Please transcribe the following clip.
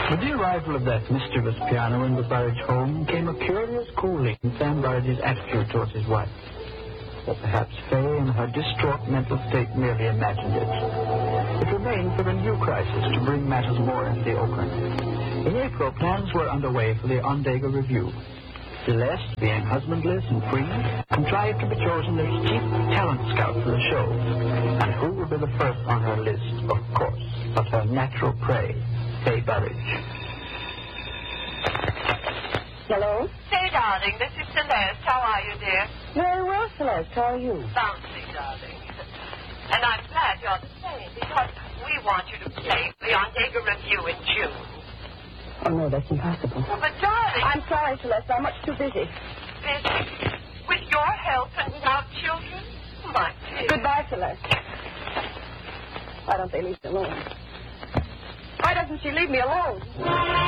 With the arrival of that mischievous piano in the Burridge home came a curious cooling in Sam Burridge's attitude towards his wife. Or perhaps Faye, in her distraught mental state, merely imagined it. It remained for a new crisis to bring matters more into the open. In April, plans were underway for the Ondega Review. Celeste, being husbandless and free, contrived to be chosen as chief talent scout for the show. And who would be the first on her list, of course, but her natural prey, Faye Burridge. Hello? Hey, darling, this is Celeste. How are you, dear? Very well, Celeste. How are you? Bouncy, darling. And I'm glad you're the same, because we want you to play the Ondega Review in June. Oh, no, that's impossible. Oh, but, darling... I'm sorry, Celeste. I'm much too busy. Busy? With your help and without children? My dear. Goodbye, Celeste. Why don't they leave me alone? Why doesn't she leave me alone?